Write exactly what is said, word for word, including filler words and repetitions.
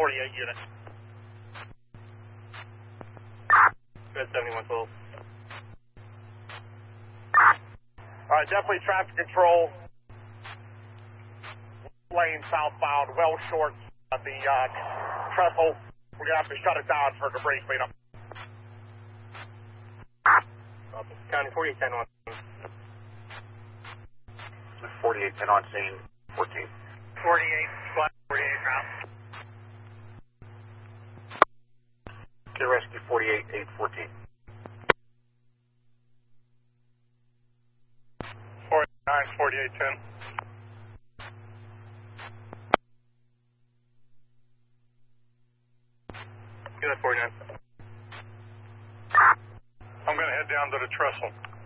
forty-eight unit. Good, seventy-one twelve. Alright, definitely traffic control. Lane southbound, well short of the uh, trestle. We're going to have to shut it down for debris cleanup. County forty-eight ten on scene. forty-eight ten on scene, fourteen. forty-eight, squad forty-eight route. Get rescue forty-eight eight fourteen. forty-nine, forty-eight ten. Get that forty-nine. I'm going to head down to the trestle.